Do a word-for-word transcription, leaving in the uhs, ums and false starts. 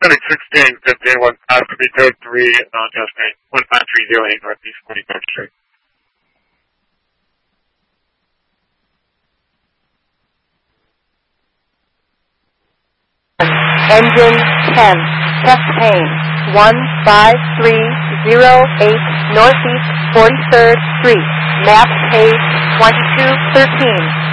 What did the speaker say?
Pacific sixteen fifteen, one five three code three, uh, destination one five three zero eight Northeast forty-third Street. Engine ten, test pane, one five three zero eight Northeast forty-third Street, map page twenty-two thirteen.